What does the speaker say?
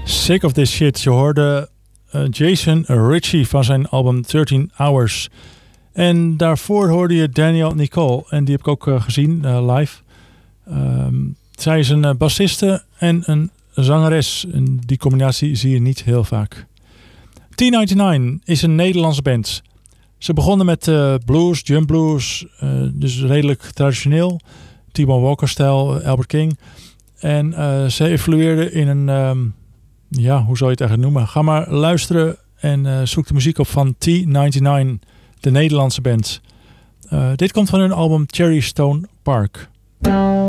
Sick of this shit. Je hoorde Jason Ritchie van zijn album 13 Hours. En daarvoor hoorde je Danielle Nicole. En die heb ik ook gezien live. Zij is een bassiste en een zangeres. En die combinatie zie je niet heel vaak. T99 is een Nederlandse band. Ze begonnen met blues, jump blues. Dus redelijk traditioneel. T-Bone Walker-stijl, Albert King. En ze evolueerde in een... hoe zou je het eigenlijk noemen? Ga maar luisteren en zoek de muziek op van T99, de Nederlandse band. Dit komt van hun album Cherry Stone Park.